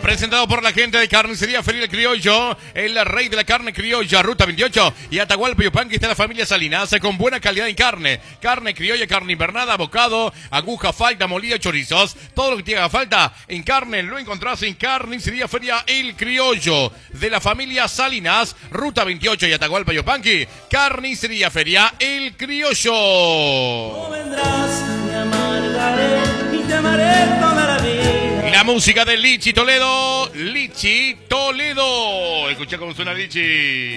Presentado por la gente de Carnicería Feliz Criollo, el rey de la carne criolla, Ruta 28 y Atahualpa Yupanqui está la familia Salinas con buena calidad en carne. Carne criolla, carne invernada, bocado, aguja, falta, molida, chorizos. Todo lo que te haga falta en carne lo encontrás en Carnicería Feria El Criollo de la familia Salinas, Ruta 28 y Atahualpa Yupanqui. Carnicería Feria El Criollo. No vendrás, me amargaré y te amaré toda la vida. La música de Lichi Toledo. Lichi Toledo. Escucha cómo suena Lichi.